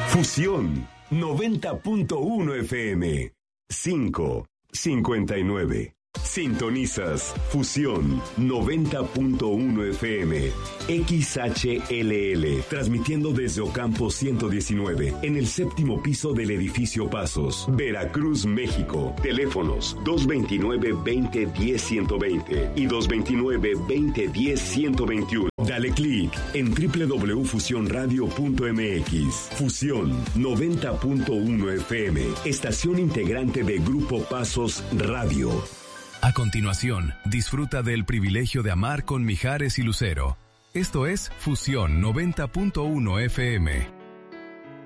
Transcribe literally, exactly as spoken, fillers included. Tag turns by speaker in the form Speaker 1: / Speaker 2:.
Speaker 1: Fusión noventa punto uno F M. cinco cincuenta y nueve. Sintonizas Fusión noventa punto uno F M, X H L L, transmitiendo desde Ocampo ciento diecinueve, en el séptimo piso del edificio Pasos, Veracruz, México. Teléfonos dos veintinueve, veinte, diez, ciento veinte y dos veintinueve, veinte, diez, ciento veintiuno. Dale clic en doble u doble u doble u punto fusión radio punto m x. Fusión noventa punto uno F M, estación integrante de Grupo Pasos Radio.
Speaker 2: A continuación, disfruta del privilegio de amar con Mijares y Lucero. Esto es Fusión noventa punto uno F M.